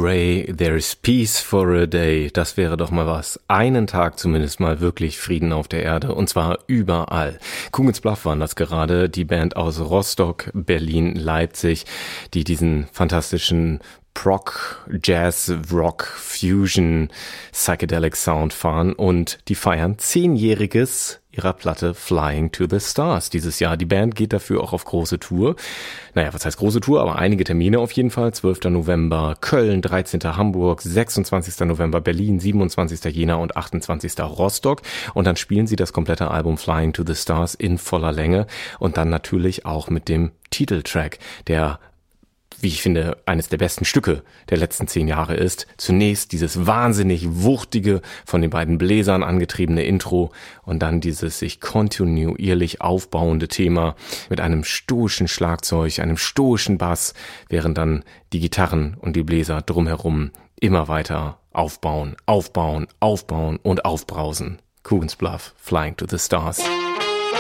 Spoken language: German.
Ray, There's Peace for a Day. Das wäre doch mal was. Einen Tag zumindest mal wirklich Frieden auf der Erde. Und zwar überall. Coogan's Bluff waren das gerade. Die Band aus Rostock, Berlin, Leipzig, die diesen fantastischen Prog, Jazz, Rock, Fusion, Psychedelic Sound fahren. Und die feiern 10-jähriges ihrer Platte Flying to the Stars dieses Jahr. Die Band geht dafür auch auf große Tour. Naja, was heißt große Tour? Aber einige Termine auf jeden Fall. 12. November Köln, 13. Hamburg, 26. November Berlin, 27. Jena und 28. Rostock. Und dann spielen sie das komplette Album Flying to the Stars in voller Länge. Und dann natürlich auch mit dem Titeltrack, der, wie ich finde, eines der besten Stücke der letzten 10 Jahre ist. Zunächst dieses wahnsinnig wuchtige, von den beiden Bläsern angetriebene Intro und dann dieses sich kontinuierlich aufbauende Thema mit einem stoischen Schlagzeug, einem stoischen Bass, während dann die Gitarren und die Bläser drumherum immer weiter aufbauen und aufbrausen. Coogan's Bluff, Flying to the Stars.